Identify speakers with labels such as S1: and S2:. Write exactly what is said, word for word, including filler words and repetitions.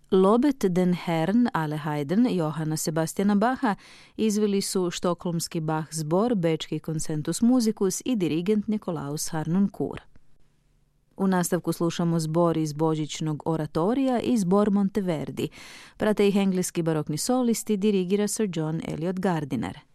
S1: Lobet den Herrn alle Heiden Johana Sebastiana Bacha izveli su štokholmski Bach zbor, bečki Concentus Musicus i dirigent Nikolaus Harnoncourt. U nastavku slušamo zbor iz božićnog oratorija i zbor Monteverdi. Prate ih engleski barokni solisti, dirigira Sir John Eliot Gardiner.